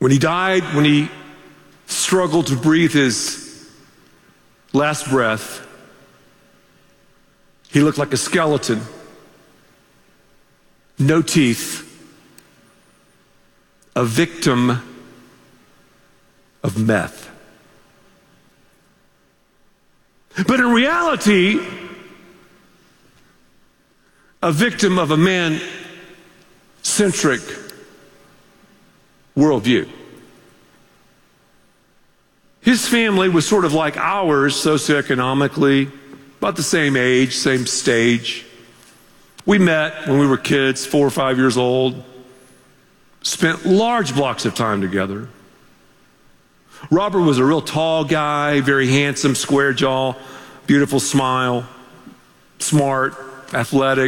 When he died, when he struggled to breathe his last breath, he looked like a skeleton, no teeth, a victim of meth. But in reality, a victim of a man-centric worldview. His family was sort of like ours socioeconomically, about the same age, same stage. We met when we were kids, 4 or 5 years old, spent large blocks of time together. Robert was a real tall guy, very handsome, square jaw, beautiful smile, smart, athletic.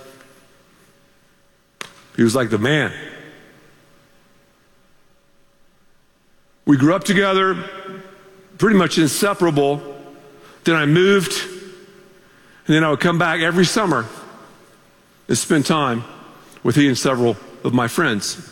He was like the man. We grew up together, pretty much inseparable. Then I moved, and then I would come back every summer and spend time with he and several of my friends.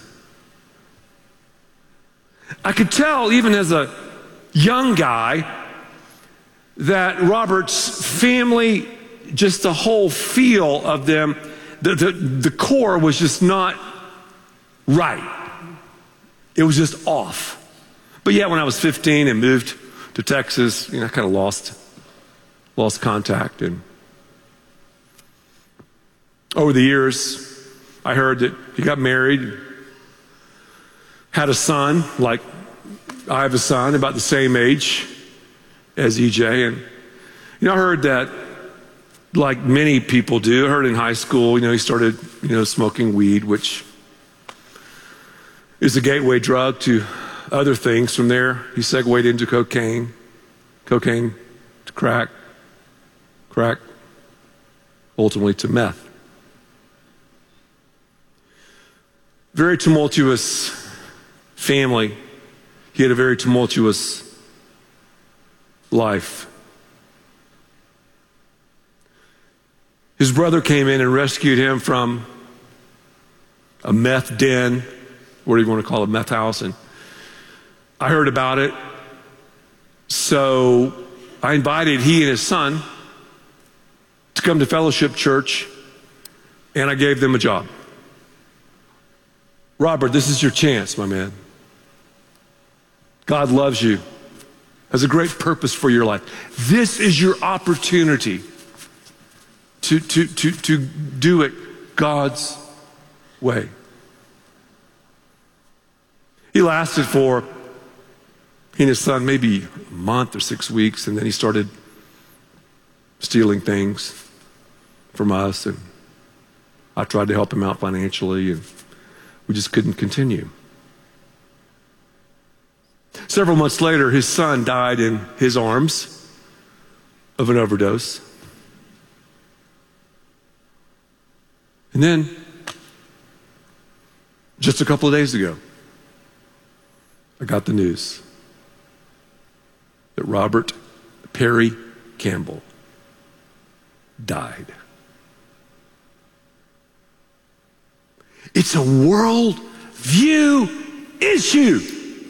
I could tell, even as a young guy, that Robert's family, just the whole feel of them, the core was just not right. It was just off. But yet, when I was 15 and moved to Texas, I kind of lost contact. And over the years, I heard that he got married, had a son, like I have a son, about the same age as EJ. And I heard that, like many people do, I heard in high school, he started, smoking weed, which is a gateway drug to other things. From there, he segued into cocaine to crack, ultimately to meth. Very tumultuous family. He had a very tumultuous life. His brother came in and rescued him from a meth den, whatever you want to call it, meth house, and I heard about it. So I invited he and his son to come to Fellowship Church, and I gave them a job. Robert, this is your chance, my man. God loves you, has a great purpose for your life. This is your opportunity to do it God's way. He lasted for, he and his son, maybe a month or 6 weeks, and then he started stealing things from us, and I tried to help him out financially, and we just couldn't continue. Several months later, his son died in his arms of an overdose. And then, just a couple of days ago, I got the news that Robert Perry Campbell died. It's a world view issue.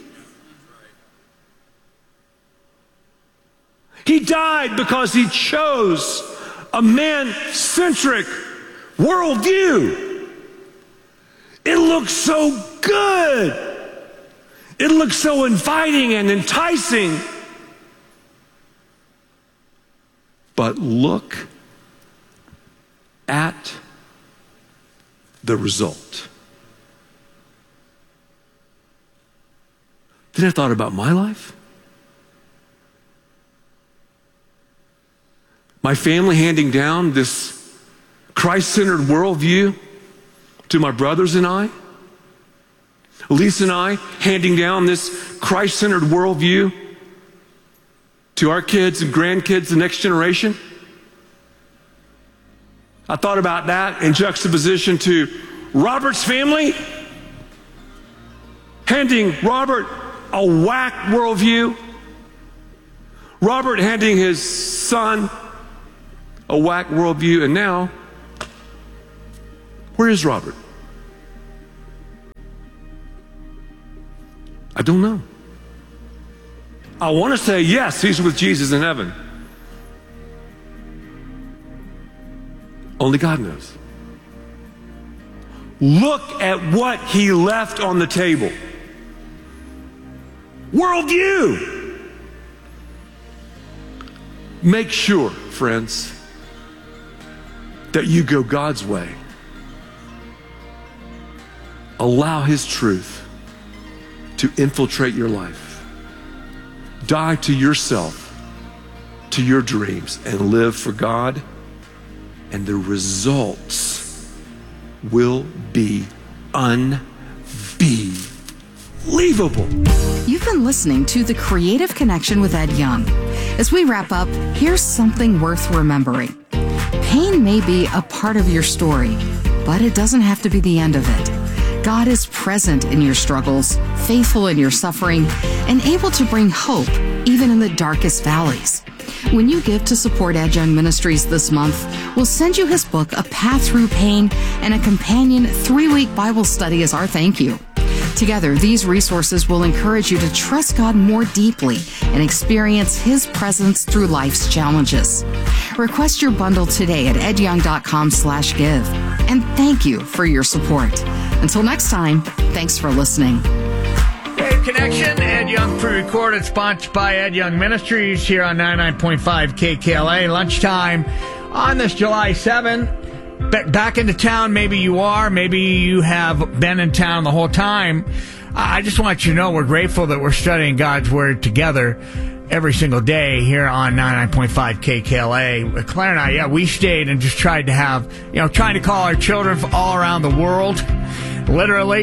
He died because he chose a man-centric worldview. It looks so good. It looks so inviting and enticing. But look at the result. Then I thought about my life. My family handing down this Christ-centered worldview to my brothers and I. Lisa and I handing down this Christ-centered worldview to our kids and grandkids, the next generation. I thought about that in juxtaposition to Robert's family, handing Robert a whack worldview, Robert handing his son a whack worldview, and now, where is Robert? I don't know. I want to say, yes, he's with Jesus in heaven. Only God knows. Look at what he left on the table. Worldview. Make sure, friends, that you go God's way. Allow his truth to infiltrate your life. Die to yourself, to your dreams, and live for God, and the results will be unbelievable. You've been listening to The Creative Connection with Ed Young. As we wrap up, here's something worth remembering. Pain may be a part of your story, but it doesn't have to be the end of it. God is present in your struggles, faithful in your suffering, and able to bring hope even in the darkest valleys. When you give to support Ed Young Ministries this month, we'll send you his book, A Path Through Pain, and a companion 3-week Bible study as our thank you. Together, these resources will encourage you to trust God more deeply and experience his presence through life's challenges. Request your bundle today at edyoung.com/give. And thank you for your support. Until next time, thanks for listening. Creative Connection, Ed Young pre-recorded, sponsored by Ed Young Ministries here on 99.5 KKLA. Lunchtime on this July 7th. Back into town, maybe you are. Maybe you have been in town the whole time. I just want you to know we're grateful that we're studying God's Word together every single day here on 99.5 KKLA. Claire and I, we stayed and just tried to have, trying to call our children from all around the world, literally,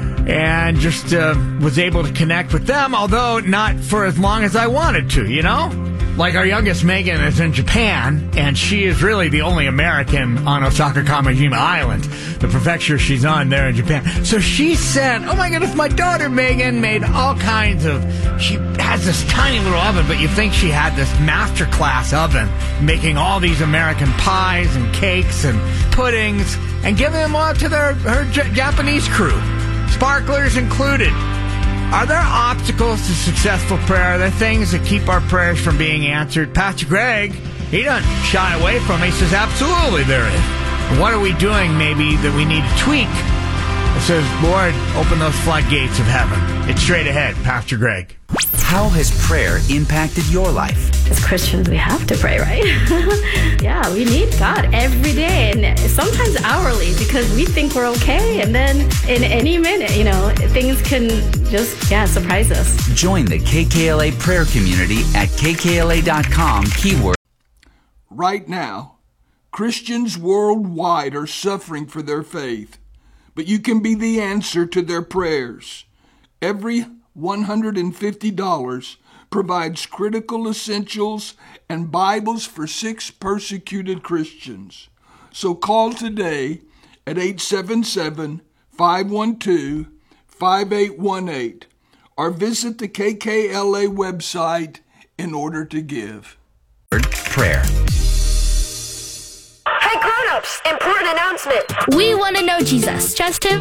and just was able to connect with them, although not for as long as I wanted to, Like our youngest, Megan, is in Japan, and she is really the only American on Osaka Kamijima Island, the prefecture she's on there in Japan. So she said, oh my goodness, my daughter Megan made all kinds of, she has this tiny little oven, but you think she had this masterclass oven, making all these American pies and cakes and puddings, and giving them all to her Japanese crew, sparklers included. Are there obstacles to successful prayer? Are there things that keep our prayers from being answered? Pastor Greg, he doesn't shy away from it. He says, absolutely there is. And what are we doing maybe that we need to tweak? It says, Lord, open those floodgates of heaven. It's straight ahead, Pastor Greg. How has prayer impacted your life? As Christians, we have to pray, right? Yeah, we need God every day and sometimes hourly because we think we're okay. And then in any minute, things can just, surprise us. Join the KKLA prayer community at kkla.com, keyword. Right now, Christians worldwide are suffering for their faith, but you can be the answer to their prayers. Every $150 provides critical essentials and Bibles for 6 persecuted Christians. So call today at 877-512-5818 or visit the KKLA website in order to give. Prayer. Hey grown-ups, important announcement. We want to know Jesus. Trust him